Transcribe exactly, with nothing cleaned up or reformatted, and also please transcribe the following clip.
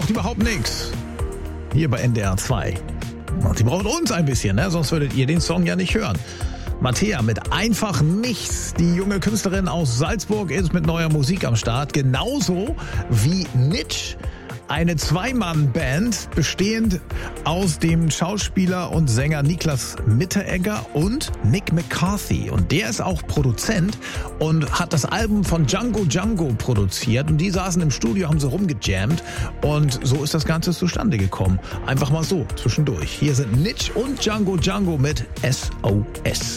braucht überhaupt nichts. Hier bei N D R zwei. Und sie braucht uns ein bisschen, ne? Sonst würdet ihr den Song ja nicht hören. Mattea mit Einfach Nichts. Die junge Künstlerin aus Salzburg ist mit neuer Musik am Start. Genauso wie Nitsch. Eine Zwei-Mann-Band, bestehend aus dem Schauspieler und Sänger Niklas Mitteregger und Nick McCarthy. Und der ist auch Produzent und hat das Album von Django Django produziert. Und die saßen im Studio, haben so rumgejammt. Und so ist das Ganze zustande gekommen. Einfach mal so, zwischendurch. Hier sind Nitsch und Django Django mit S O S.